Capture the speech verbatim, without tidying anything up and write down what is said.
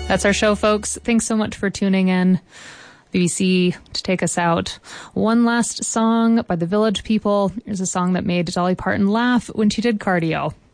That's our show, folks. Thanks so much for tuning in. B B C to take us out. One last song by the Village People. Here's a song that made Dolly Parton laugh when she did cardio.